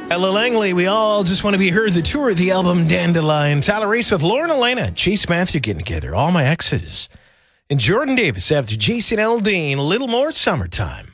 Ella Langley, we all just want to be heard. The tour of the album Dandelion. Tyler Reese with Lauren Elena, Chase Matthew getting together. All my exes. And Jordan Davis after Jason Aldean. A little more summertime.